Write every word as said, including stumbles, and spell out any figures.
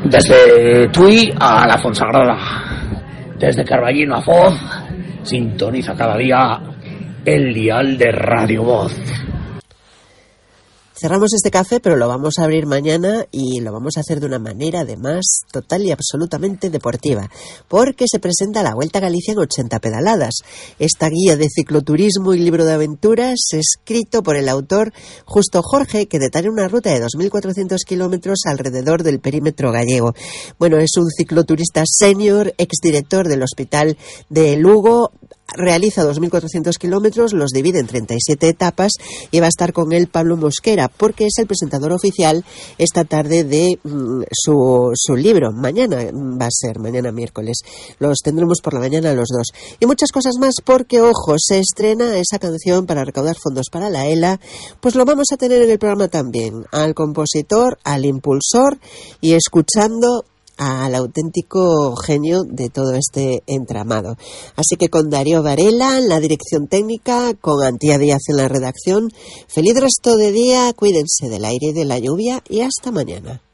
Desde Tui a la Fonsagrada, desde Carballino a Foz, sintoniza cada día el dial de Radio Voz. Cerramos este café, pero lo vamos a abrir mañana y lo vamos a hacer de una manera, además, total y absolutamente deportiva, porque se presenta la Vuelta a Galicia en ochenta pedaladas. Esta guía de cicloturismo y libro de aventuras, escrito por el autor Justo Jorge, que detalla una ruta de dos mil cuatrocientos kilómetros alrededor del perímetro gallego. Bueno, es un cicloturista senior, exdirector del Hospital de Lugo. Realiza dos mil cuatrocientos kilómetros, los divide en treinta y siete etapas y va a estar con él Pablo Mosquera, porque es el presentador oficial esta tarde de mm, su, su libro. Mañana va a ser, mañana miércoles. Los tendremos por la mañana los dos. Y muchas cosas más, porque, ojo, se estrena esa canción para recaudar fondos para la ELA. Pues lo vamos a tener en el programa también, al compositor, al impulsor y escuchando al auténtico genio de todo este entramado. Así que con Darío Varela en la dirección técnica, con Antía Díaz en la redacción, feliz resto de día, cuídense del aire y de la lluvia y hasta mañana.